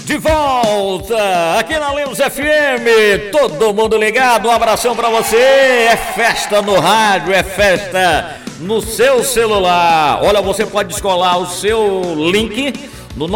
De volta aqui na Lemos FM, todo mundo ligado, um abração pra você. É festa no rádio, é festa no seu celular. Olha, você pode descolar o seu link no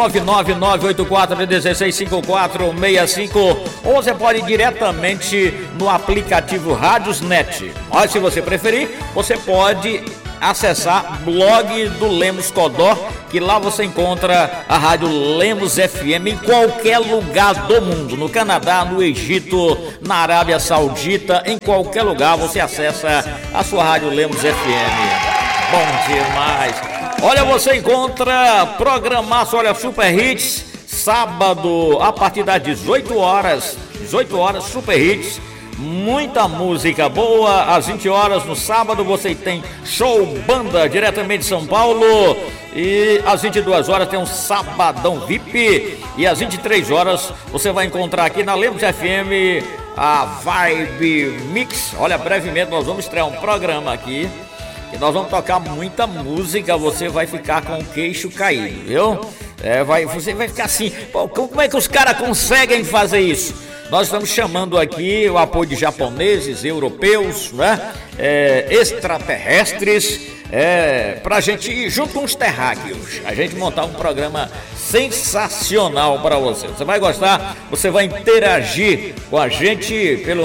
99984165465 ou você pode ir diretamente no aplicativo Rádiosnet. Mas se você preferir, você pode acessar blog do Lemos Codó, que lá você encontra a rádio Lemos FM em qualquer lugar do mundo, no Canadá, no Egito, na Arábia Saudita, em qualquer lugar você acessa a sua rádio Lemos FM. Bom demais! Olha, você encontra programaço, olha, Super Hits, sábado a partir das 18 horas, Super Hits. Muita música boa. Às 20 horas no sábado você tem show banda diretamente de São Paulo. E às 22 horas tem um sabadão VIP. E às 23 horas você vai encontrar aqui na Lemos FM a Vibe Mix. Olha, brevemente nós vamos estrear um programa aqui e nós vamos tocar muita música. Você vai ficar com o queixo caído, viu? Você vai ficar assim, pô, como é que os caras conseguem fazer isso? Nós estamos chamando aqui o apoio de japoneses, europeus, né? Extraterrestres, pra gente ir junto com os terráqueos, a gente montar um programa sensacional para você. Você vai gostar, você vai interagir com a gente pelo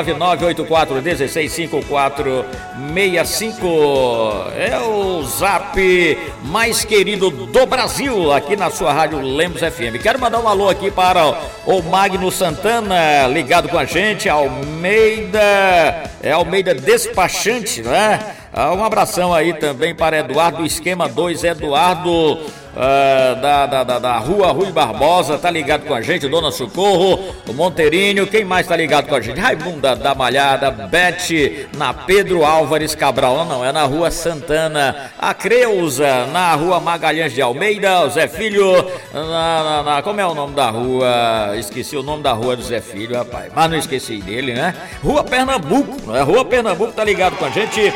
99984165465. É o zap mais querido do Brasil, aqui na sua rádio Lemos FM. Quero mandar um alô aqui para o Magno Santana, ligado com a gente, Almeida Despachante, né? Um abração aí também para Eduardo Esquema 2, Eduardo da Rua Rui Barbosa, tá ligado com a gente, Dona Socorro, o Monteirinho, quem mais tá ligado com a gente? Raimunda da Malhada, Bete, na Pedro Álvares Cabral, não, é na Rua Santana, a Creuza, na Rua Magalhães de Almeida, o Zé Filho, como é o nome da rua? Esqueci o nome da rua do Zé Filho, rapaz, mas não esqueci dele, né? Rua Pernambuco, não é? Rua Pernambuco tá ligado com a gente.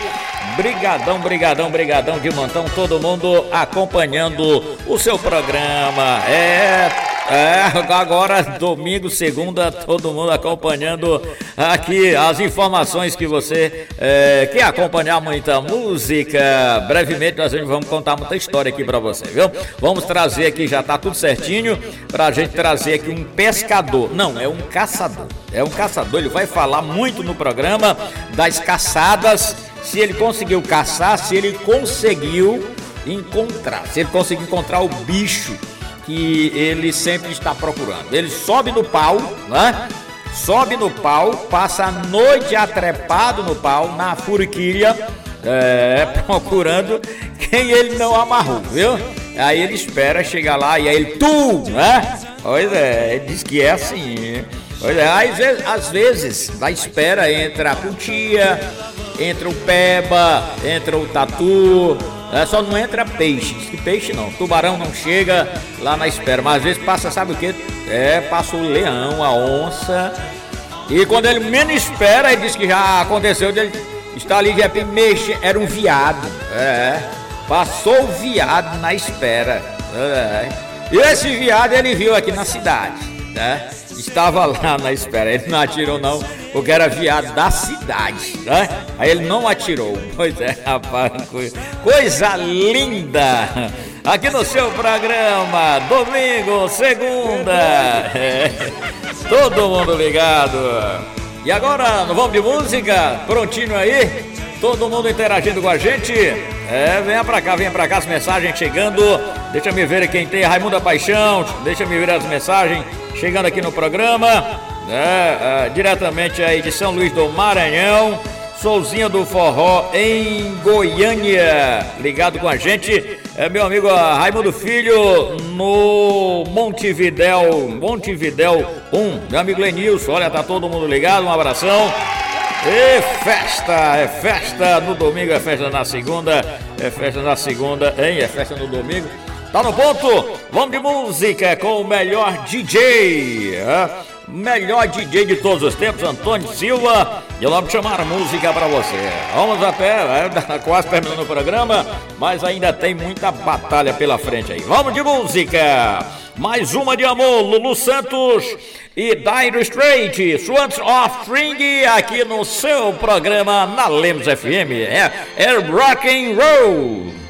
Brigadão de montão, todo mundo acompanhando o seu programa. Agora domingo, segunda, todo mundo acompanhando aqui as informações que você quer acompanhar muita música. Brevemente nós vamos contar muita história aqui pra você, viu? Vamos trazer aqui, já tá tudo certinho, pra gente trazer aqui um pescador. Não, é um caçador. É um caçador, ele vai falar muito no programa das caçadas. Se ele conseguiu caçar, se ele conseguiu encontrar o bicho que ele sempre está procurando. Ele sobe no pau, né? Sobe no pau, passa a noite atrepado no pau, na furiquilha, procurando quem ele não amarrou, viu? Aí ele espera chegar lá e aí ele, né? Pois é, ele diz que é assim. Pois é, às vezes, na espera entra a cutia, entra o peba, entra o tatu, só não entra peixe, diz que peixe não, tubarão não chega lá na espera, mas às vezes passa, sabe o que? Passa o leão, a onça, e quando ele menos espera, ele diz que já aconteceu, ele está ali de repente, era um viado, passou o viado na espera, e esse viado ele viu aqui na cidade, né? Estava lá na espera, ele não atirou não, porque era viado da cidade, né? Aí ele não atirou, pois é, rapaz, coisa linda, aqui no seu programa, domingo, segunda, todo mundo ligado. E agora, não vamos de música, prontinho aí, todo mundo interagindo com a gente, venha pra cá, as mensagens chegando, deixa me ver quem tem, Raimunda Paixão, deixa me ver as mensagens chegando aqui no programa, diretamente aí de São Luís do Maranhão, Souzinha do Forró em Goiânia, ligado com a gente, meu amigo Raimundo Filho no Montevidéu 1, meu amigo Lenilson, olha, tá todo mundo ligado, um abração. É festa no domingo, é festa na segunda, é festa no domingo. Tá no ponto? Vamos de música com o melhor DJ, melhor DJ de todos os tempos, Antônio Silva. E vamos chamar a música pra você. Vamos até, quase terminando o programa, mas ainda tem muita batalha pela frente aí. Vamos de música! Mais uma de amor, Lulu Santos e Dire Straits, Swans of String, aqui no seu programa na Lemos FM. É rock and roll.